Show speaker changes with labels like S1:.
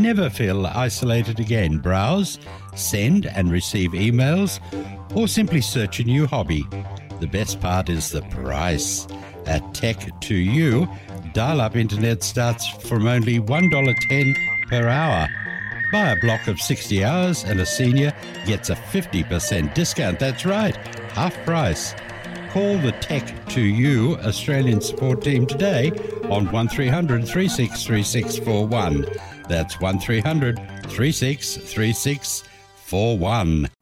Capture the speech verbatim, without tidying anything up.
S1: never feel isolated again. Browse, send and receive emails, or simply search a new hobby. The best part is the price. At Tech to You, dial-up internet starts from only one dollar ten per hour. Buy a block of sixty hours and a senior gets a fifty percent discount. That's right, half price. Call the Tech to You Australian support team today on one three hundred, three six three six four one. That's one three hundred, three six three six four one.